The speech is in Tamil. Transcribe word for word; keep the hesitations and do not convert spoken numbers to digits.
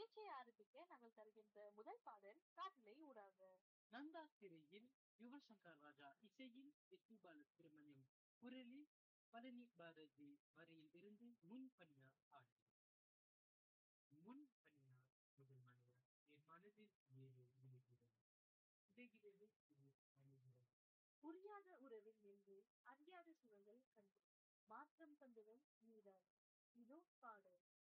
நிகழ்ச்சியை ஆரம்பிக்க நாங்கள் தருகின்ற முதல் பாடல் காதலை ஊடாக. நந்தா திரையில் யுவன் சங்கர் ராஜா இசையில் எஸ்பி பாலசுப்ரமணியம் குரலில் பழனி பாரதி வரியில் இருந்து முன் பனியா பாடல். முன் பனியா முதல் மனிதா என் மனதில் ஏதோ விழுகிறது உடைகிறது இது அணுகிறது. புரியாத உறவில் நின்று அறியாத சுவர்கள் கண்டு மாற்றம் தந்தவன் நீதான். இதோ பாடல்.